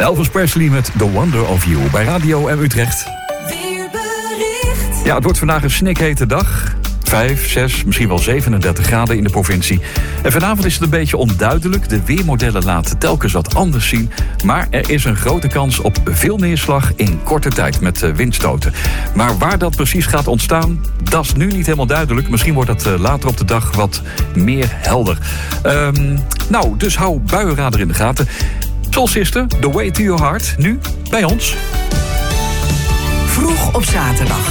Elvis Presley met The Wonder of You bij Radio M Utrecht. Weerbericht. Ja, het wordt vandaag een snikhete dag. 5, 6, misschien wel 37 graden in de provincie. En vanavond is het een beetje onduidelijk. De weermodellen laten telkens wat anders zien. Maar er is een grote kans op veel neerslag in korte tijd met windstoten. Maar waar dat precies gaat ontstaan, dat is nu niet helemaal duidelijk. Misschien wordt dat later op de dag wat meer helder. Dus hou buienradar in de gaten. Soul Sister, The Way to Your Heart, nu bij ons. Vroeg op zaterdag.